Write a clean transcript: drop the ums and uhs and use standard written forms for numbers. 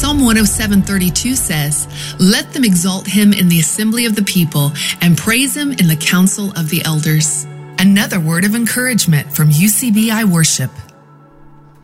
Psalm 107:32 says, "Let them exalt him in the assembly of the people and praise him in the council of the elders." Another word of encouragement from UCBI Worship.